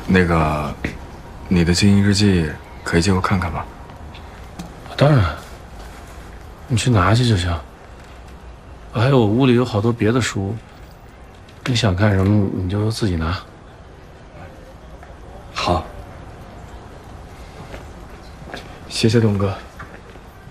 那个，你的经营日记可以借我看看吗？ 当然，你去拿去就行。还有屋里有好多别的书，你想看什么你就自己拿。 好，谢谢东哥。